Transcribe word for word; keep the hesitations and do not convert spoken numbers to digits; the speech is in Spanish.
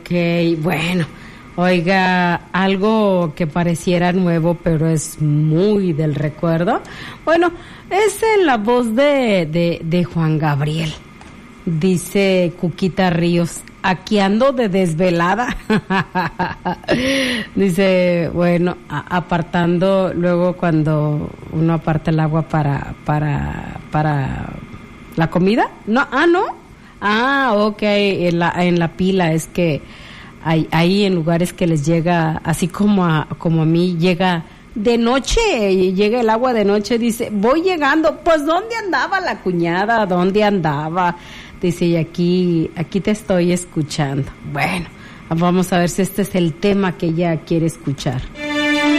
bueno. Oiga, algo que pareciera nuevo, pero es muy del recuerdo. Bueno, es en la voz de, de, de Juan Gabriel. Dice Cuquita Ríos, aquí ando de desvelada. Dice, bueno, a, apartando, luego cuando uno aparta el agua para, para, para la comida. No, ah, no. Ah, ok, en la, en la pila es que hay, hay en lugares que les llega, así como a, como a mí, llega de noche, llega el agua de noche, dice, voy llegando, pues ¿dónde andaba la cuñada? ¿Dónde andaba? Dice, y aquí, aquí te estoy escuchando. Bueno, vamos a ver si este es el tema que ella quiere escuchar.